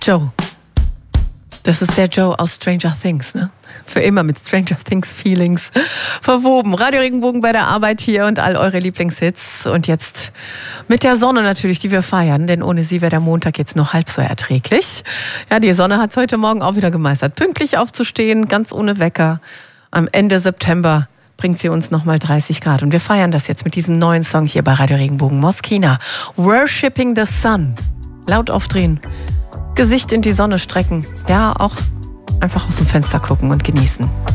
Joe. Das ist der Joe aus Stranger Things, ne? Für immer mit Stranger Things Feelings verwoben. Radio Regenbogen bei der Arbeit hier und all eure Lieblingshits. Und jetzt mit der Sonne natürlich, die wir feiern, denn ohne sie wäre der Montag jetzt noch halb so erträglich. Ja, die Sonne hat es heute Morgen auch wieder gemeistert. Pünktlich aufzustehen, ganz ohne Wecker. Am Ende September bringt sie uns nochmal 30 Grad. Und wir feiern das jetzt mit diesem neuen Song hier bei Radio Regenbogen. Moskina, Worshipping the Sun. Laut aufdrehen. Gesicht in die Sonne strecken. Ja, auch einfach aus dem Fenster gucken und genießen.